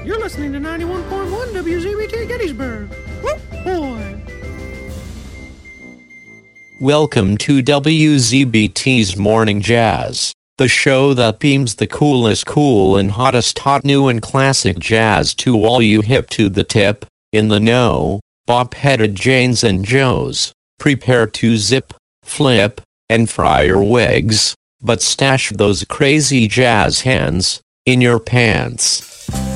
You're listening to 91.1 WZBT Gettysburg. Whoop, boy. Welcome to WZBT's Morning Jazz, the show that beams the coolest cool and hottest hot new and classic jazz to all you hip to the tip, in the know, bop-headed Janes and Joes. Prepare to zip, flip, and fry your wigs, but stash those crazy jazz hands in your pants.